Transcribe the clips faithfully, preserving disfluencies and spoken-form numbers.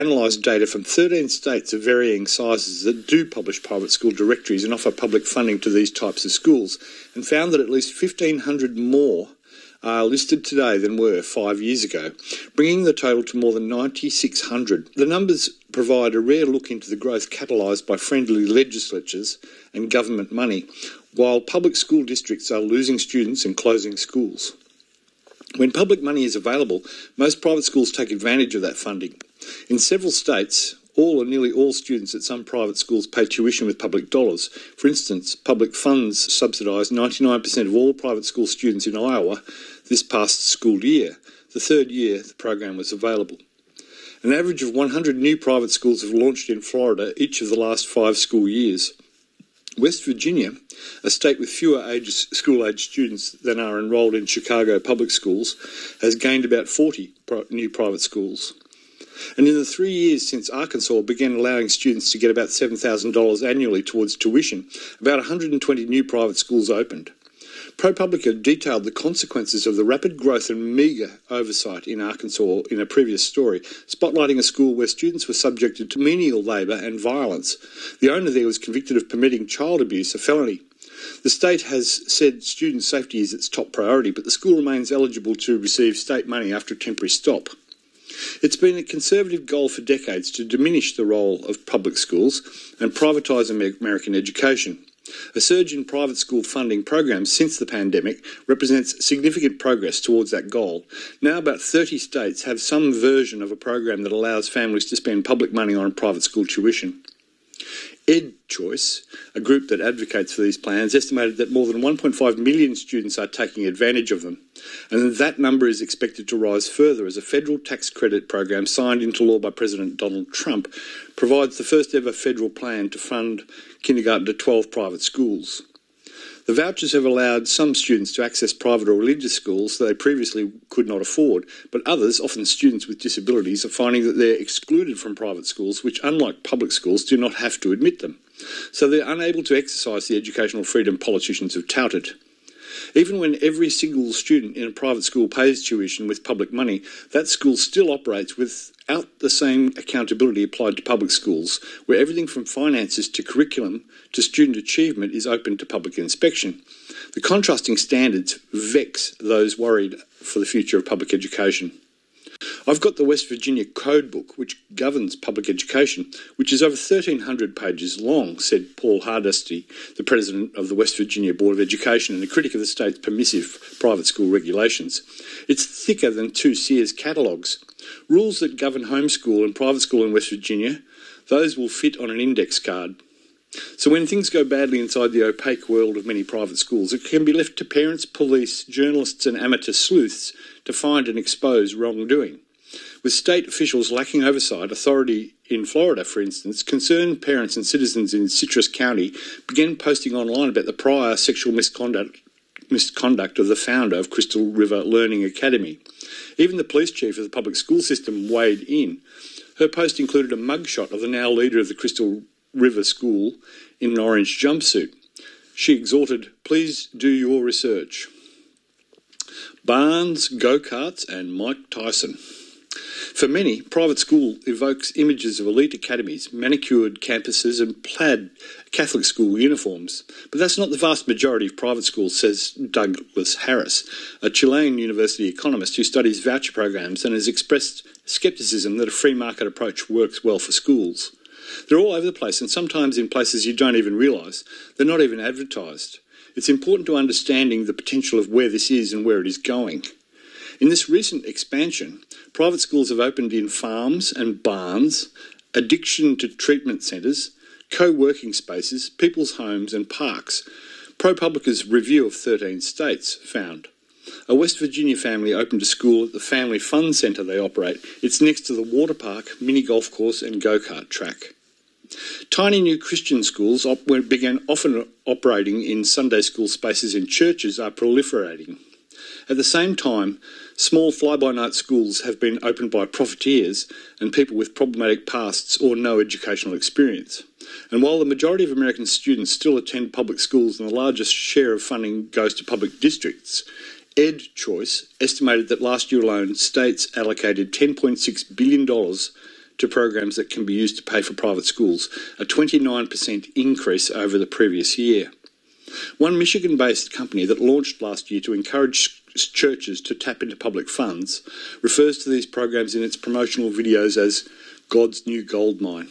analysed data from thirteen states of varying sizes that do publish private school directories and offer public funding to these types of schools, and found that at least fifteen hundred more are listed today than were five years ago, bringing the total to more than nine thousand six hundred. The numbers provide a rare look into the growth catalysed by friendly legislatures and government money, while public school districts are losing students and closing schools. When public money is available, most private schools take advantage of that funding. In several states, all or nearly all students at some private schools pay tuition with public dollars. For instance, public funds subsidise ninety-nine percent of all private school students in Iowa this past school year, the third year the program was available. An average of one hundred new private schools have launched in Florida each of the last five school years. West Virginia, a state with fewer age, school-age students than are enrolled in Chicago public schools, has gained about forty pro- new private schools. And in the three years since Arkansas began allowing students to get about seven thousand dollars annually towards tuition, about one hundred twenty new private schools opened. ProPublica detailed the consequences of the rapid growth and meagre oversight in Arkansas in a previous story, spotlighting a school where students were subjected to menial labour and violence. The owner there was convicted of permitting child abuse, a felony. The state has said student safety is its top priority, but the school remains eligible to receive state money after a temporary stop. It's been a conservative goal for decades to diminish the role of public schools and privatise American education. A surge in private school funding programs since the pandemic represents significant progress towards that goal. Now about thirty states have some version of a program that allows families to spend public money on private school tuition. EdChoice, a group that advocates for these plans, estimated that more than one point five million students are taking advantage of them, and that number is expected to rise further as a federal tax credit program signed into law by President Donald Trump provides the first ever federal plan to fund kindergarten to twelve private schools. The vouchers have allowed some students to access private or religious schools that they previously could not afford, but others, often students with disabilities, are finding that they're excluded from private schools, which, unlike public schools, do not have to admit them. So they're unable to exercise the educational freedom politicians have touted. Even when every single student in a private school pays tuition with public money, that school still operates without the same accountability applied to public schools, where everything from finances to curriculum to student achievement is open to public inspection. The contrasting standards vex those worried for the future of public education. I've got the West Virginia Code Book, which governs public education, which is over thirteen hundred pages long, said Paul Hardesty, the president of the West Virginia Board of Education and a critic of the state's permissive private school regulations. It's thicker than two Sears catalogues. Rules that govern homeschool and private school in West Virginia, those will fit on an index card. So when things go badly inside the opaque world of many private schools, it can be left to parents, police, journalists and amateur sleuths to find and expose wrongdoing. With state officials lacking oversight, authority in Florida, for instance, concerned parents and citizens in Citrus County began posting online about the prior sexual misconduct, misconduct of the founder of Crystal River Learning Academy. Even the police chief of the public school system weighed in. Her post included a mugshot of the now leader of the Crystal River School in an orange jumpsuit. She exhorted, "Please do your research." Barns, go-karts and Mike Tyson. For many, private school evokes images of elite academies, manicured campuses and plaid Catholic school uniforms. But that's not the vast majority of private schools, says Douglas Harris, a Chilean university economist who studies voucher programs and has expressed scepticism that a free market approach works well for schools. They're all over the place and sometimes in places you don't even realise. They're not even advertised. It's important to understanding the potential of where this is and where it is going. In this recent expansion, private schools have opened in farms and barns, addiction to treatment centres, co-working spaces, people's homes and parks. ProPublica's review of thirteen states found. A West Virginia family opened a school at the Family Fun Centre they operate. It's next to the water park, mini golf course and go-kart track. Tiny new Christian schools op- began often operating in Sunday school spaces in churches are proliferating. At the same time, small fly-by-night schools have been opened by profiteers and people with problematic pasts or no educational experience. And while the majority of American students still attend public schools and the largest share of funding goes to public districts, EdChoice estimated that last year alone, states allocated ten point six billion dollars to programs that can be used to pay for private schools, a twenty-nine percent increase over the previous year. One Michigan-based company that launched last year to encourage churches to tap into public funds refers to these programs in its promotional videos as God's New Goldmine.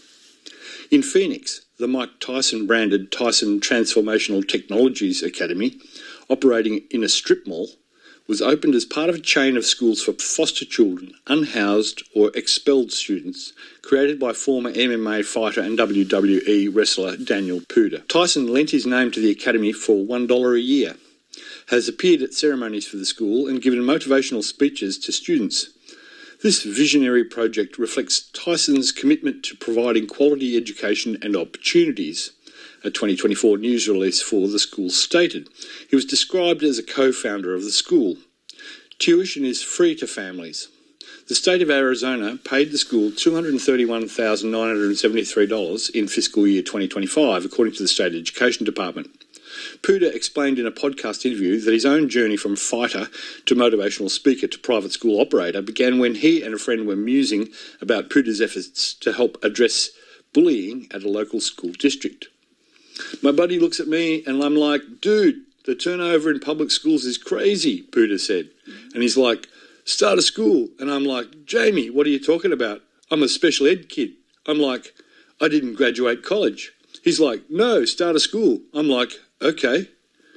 In Phoenix, the Mike Tyson branded Tyson Transformational Technologies Academy, operating in a strip mall, was opened as part of a chain of schools for foster children, unhoused or expelled students, created by former M M A fighter and W W E wrestler Daniel Puder. Tyson lent his name to the academy for one dollar a year, has appeared at ceremonies for the school and given motivational speeches to students. This visionary project reflects Tyson's commitment to providing quality education and opportunities. A twenty twenty-four news release for the school stated. He was described as a co-founder of the school. Tuition is free to families. The state of Arizona paid the school two hundred thirty-one thousand nine hundred seventy-three dollars in fiscal year twenty twenty-five, according to the state education department. Puder explained in a podcast interview that his own journey from fighter to motivational speaker to private school operator began when he and a friend were musing about Puder's efforts to help address bullying at a local school district. My buddy looks at me and I'm like, dude, the turnover in public schools is crazy, Puder said. And he's like, start a school. And I'm like, Jamie, what are you talking about? I'm a special ed kid. I'm like, I didn't graduate college. He's like, no, start a school. I'm like, okay.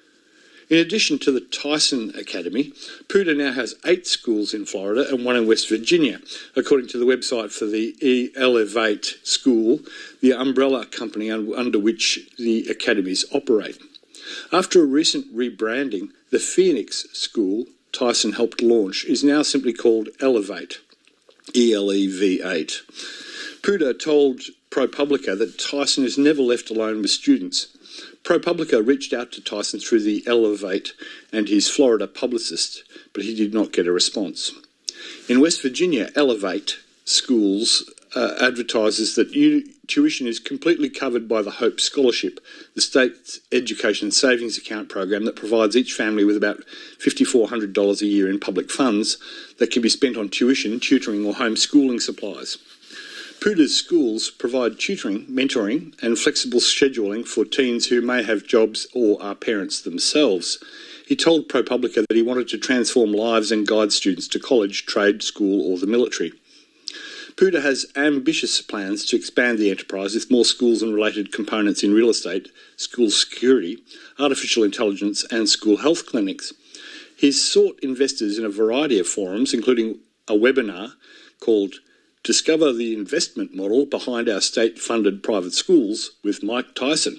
In addition to the Tyson Academy, Puder now has eight schools in Florida and one in West Virginia, according to the website for the Elevate School, the umbrella company under which the academies operate. After a recent rebranding, the Phoenix School Tyson helped launch is now simply called Elevate, E L E V eight. Puder told ProPublica that Tyson is never left alone with students. ProPublica reached out to Tyson through the Elevate and his Florida publicist, but he did not get a response. In West Virginia, Elevate Schools uh, advertises that u- tuition is completely covered by the Hope Scholarship, the state's education savings account program that provides each family with about five thousand four hundred dollars a year in public funds that can be spent on tuition, tutoring or homeschooling supplies. Puder's schools provide tutoring, mentoring and flexible scheduling for teens who may have jobs or are parents themselves. He told ProPublica that he wanted to transform lives and guide students to college, trade, school or the military. Puder has ambitious plans to expand the enterprise with more schools and related components in real estate, school security, artificial intelligence and school health clinics. He's sought investors in a variety of forums, including a webinar called Discover the Investment Model Behind Our State-Funded Private Schools with Mike Tyson.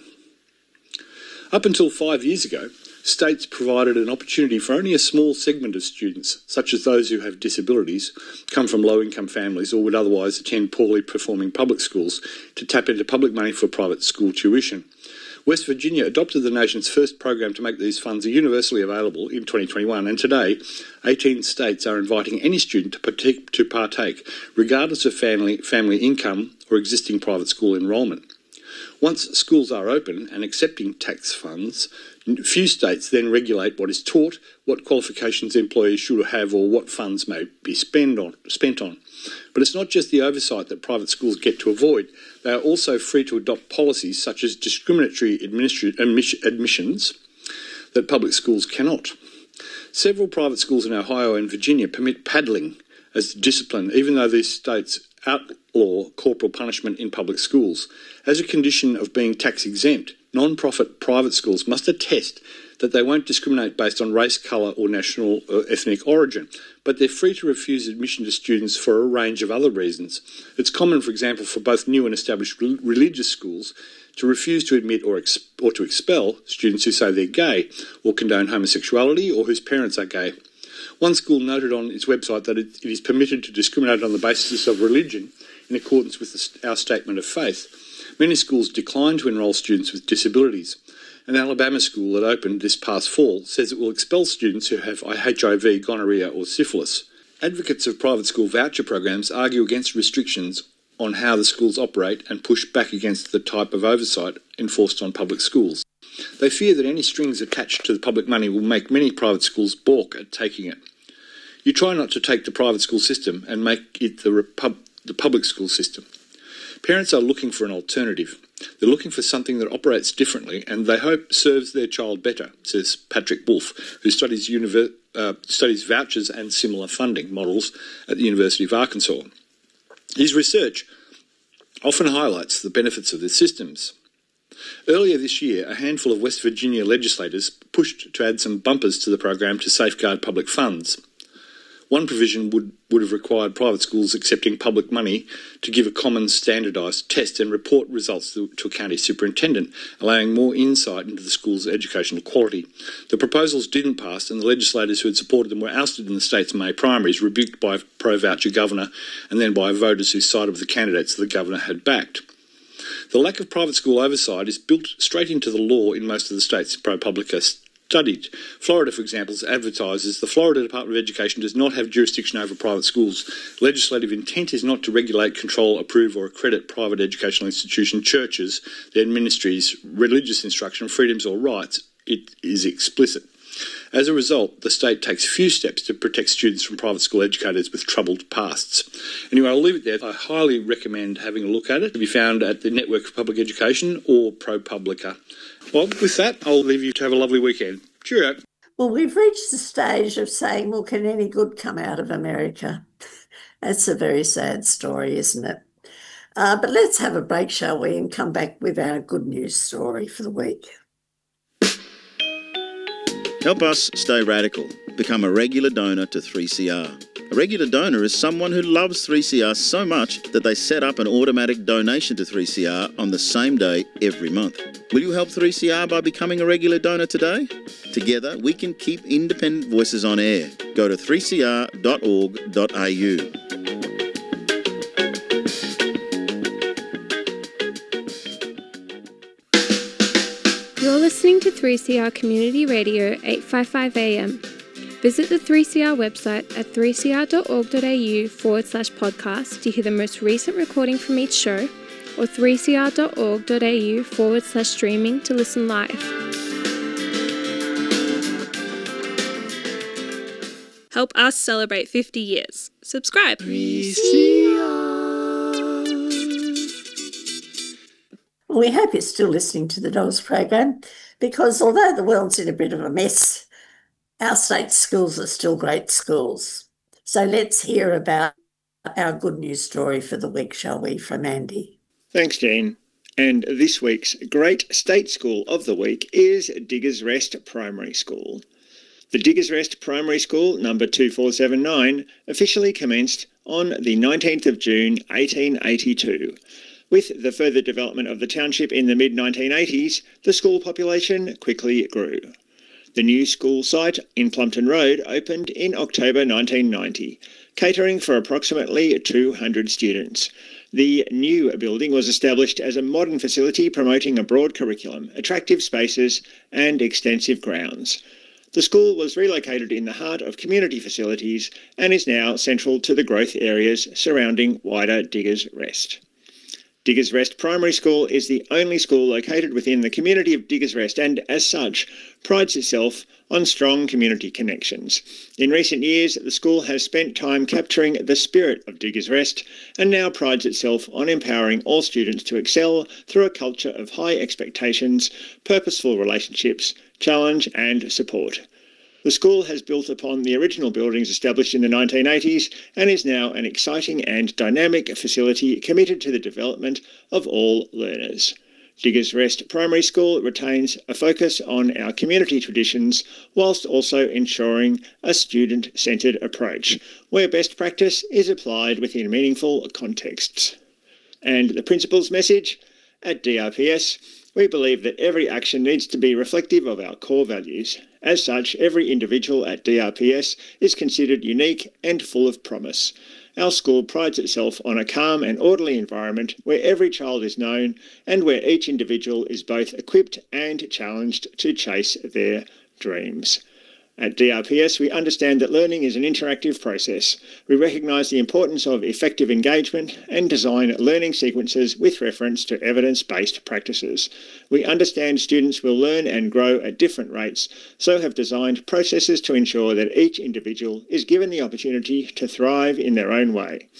Up until five years ago, states provided an opportunity for only a small segment of students, such as those who have disabilities, come from low-income families or would otherwise attend poorly performing public schools, to tap into public money for private school tuition. West Virginia adopted the nation's first program to make these funds universally available in twenty twenty-one, and today, eighteen states are inviting any student to partake, to partake regardless of family, family income or existing private school enrolment. Once schools are open and accepting tax funds, few states then regulate what is taught, what qualifications employees should have or what funds may be spend on, spent on. But it's not just the oversight that private schools get to avoid. They are also free to adopt policies such as discriminatory administri- admissions that public schools cannot. Several private schools in Ohio and Virginia permit paddling as discipline, even though these states outlaw corporal punishment in public schools. As a condition of being tax exempt, non-profit private schools must attest that they won't discriminate based on race, colour or national or ethnic origin, but they're free to refuse admission to students for a range of other reasons. It's common, for example, for both new and established religious schools to refuse to admit or, ex- or to expel students who say they're gay or condone homosexuality or whose parents are gay. One school noted on its website that it, it is permitted to discriminate on the basis of religion in accordance with the, our statement of faith. Many schools decline to enrol students with disabilities. An Alabama school that opened this past fall says it will expel students who have H I V, gonorrhea or syphilis. Advocates of private school voucher programs argue against restrictions on how the schools operate and push back against the type of oversight enforced on public schools. They fear that any strings attached to the public money will make many private schools balk at taking it. You try not to take the private school system and make it the, Repu- the public school system. Parents are looking for an alternative. They're looking for something that operates differently and they hope serves their child better, says Patrick Wolf, who studies, univer- uh, studies vouchers and similar funding models at the University of Arkansas. His research often highlights the benefits of the systems. Earlier this year, a handful of West Virginia legislators pushed to add some bumpers to the program to safeguard public funds. One provision would, would have required private schools accepting public money to give a common standardised test and report results to, to a county superintendent, allowing more insight into the school's educational quality. The proposals didn't pass and the legislators who had supported them were ousted in the state's May primaries, rebuked by a pro-voucher governor and then by voters who sided with the candidates the governor had backed. The lack of private school oversight is built straight into the law in most of the states ProPublica studied. Florida, for example, advertises the Florida Department of Education does not have jurisdiction over private schools. Legislative intent is not to regulate, control, approve or accredit private educational institutions, churches, their ministries, religious instruction, freedoms or rights. It is explicit. As a result, the state takes few steps to protect students from private school educators with troubled pasts. Anyway, I'll leave it there. I highly recommend having a look at it. To be found at the Network for Public Education or ProPublica. Well, with that, I'll leave you to have a lovely weekend. Cheerio. Well, we've reached the stage of saying, well, can any good come out of America? That's a very sad story, isn't it? Uh, but let's have a break, shall we, and come back with our good news story for the week. Help us stay radical. Become a regular donor to three C R. A regular donor is someone who loves three C R so much that they set up an automatic donation to three C R on the same day every month. Will you help three C R by becoming a regular donor today? Together, we can keep independent voices on air. Go to three c r dot org dot a u. You're listening to three C R Community Radio eight fifty-five A M. Visit the three C R website at three c r dot org dot a u forward slash podcast to hear the most recent recording from each show, or three c r dot org dot a u forward slash streaming to listen live. Help us celebrate fifty years. Subscribe. three C R. We hope you're still listening to the Dogs program, because although the world's in a bit of a mess, our state schools are still great schools. So let's hear about our good news story for the week, shall we, from Andy? Thanks, Jane. And this week's great state school of the week is Diggers Rest Primary School. The Diggers Rest Primary School, number two four seven nine, officially commenced on the nineteenth of June eighteen eighty-two. With the further development of the township in the mid nineteen eighties, the school population quickly grew. The new school site in Plumpton Road opened in October nineteen ninety, catering for approximately two hundred students. The new building was established as a modern facility promoting a broad curriculum, attractive spaces and extensive grounds. The school was relocated in the heart of community facilities and is now central to the growth areas surrounding wider Diggers Rest. Diggers Rest Primary School is the only school located within the community of Diggers Rest and, as such, prides itself on strong community connections. In recent years, the school has spent time capturing the spirit of Diggers Rest and now prides itself on empowering all students to excel through a culture of high expectations, purposeful relationships, challenge and support. The school has built upon the original buildings established in the nineteen eighties and is now an exciting and dynamic facility committed to the development of all learners. Diggers Rest Primary School retains a focus on our community traditions whilst also ensuring a student-centred approach, where best practice is applied within meaningful contexts. And the principal's message? At D R P S, we believe that every action needs to be reflective of our core values. As such, every individual at D R P S is considered unique and full of promise. Our school prides itself on a calm and orderly environment where every child is known and where each individual is both equipped and challenged to chase their dreams. At D R P S, we understand that learning is an interactive process. We recognise the importance of effective engagement and design learning sequences with reference to evidence-based practices. We understand students will learn and grow at different rates, so have designed processes to ensure that each individual is given the opportunity to thrive in their own way.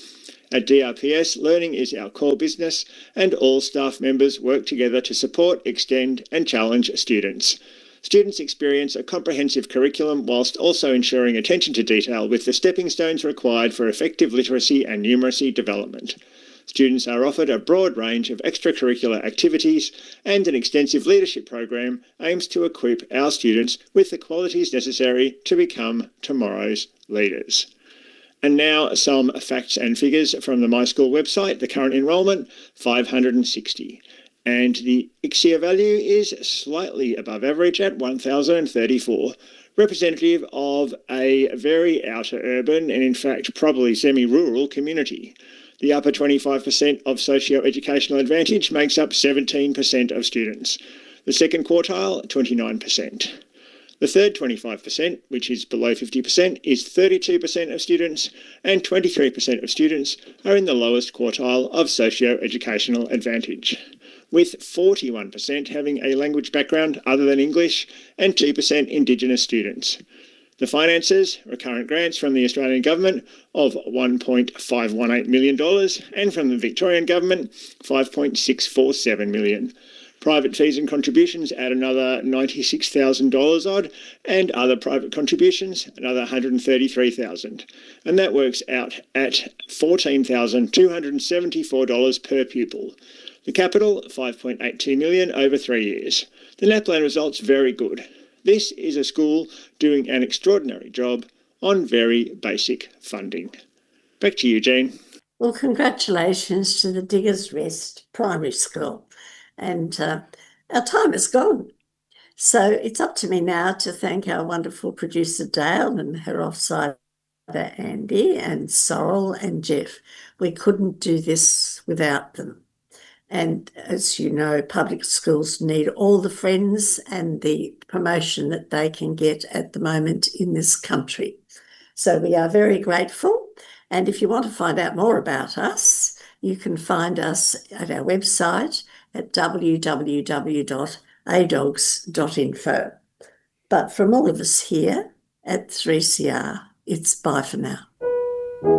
At D R P S, learning is our core business, and all staff members work together to support, extend and challenge students. Students experience a comprehensive curriculum whilst also ensuring attention to detail with the stepping stones required for effective literacy and numeracy development. Students are offered a broad range of extracurricular activities, and an extensive leadership program aims to equip our students with the qualities necessary to become tomorrow's leaders. And now some facts and figures from the My School website. The current enrolment, five hundred sixty. And the I C S I A value is slightly above average at one thousand thirty-four, representative of a very outer urban and in fact probably semi-rural community. The upper twenty-five percent of socio-educational advantage makes up seventeen percent of students. The second quartile, twenty-nine percent. The third twenty-five percent, which is below fifty percent, is thirty-two percent of students, and twenty-three percent of students are in the lowest quartile of socio-educational advantage, with forty-one percent having a language background other than English and two percent Indigenous students. The finances, recurrent grants from the Australian Government of one point five one eight million dollars and from the Victorian Government five point six four seven million dollars. Private fees and contributions add another ninety-six thousand dollars odd, and other private contributions another one hundred thirty-three thousand dollars. And that works out at fourteen thousand two hundred seventy-four dollars per pupil. The capital, five point eight two million dollars over three years. The NAPLAN results very good. This is a school doing an extraordinary job on very basic funding. Back to you, Jean. Well, congratulations to the Diggers Rest Primary School. And uh, our time is gone. So it's up to me now to thank our wonderful producer Dale and her offside Andy and Sorrel and Jeff. We couldn't do this without them. And as you know, public schools need all the friends and the promotion that they can get at the moment in this country. So we are very grateful. And if you want to find out more about us, you can find us at our website at w w w dot a dogs dot info. But from all of us here at three C R, it's bye for now.